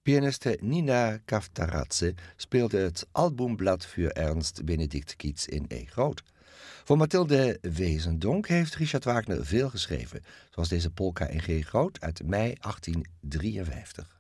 Pianiste Nina Kaftaradze speelde het albumblad voor Ernst Benedict Kietz in E groot. Voor Mathilde Wezendonck heeft Richard Wagner veel geschreven, zoals deze polka in G groot uit mei 1853.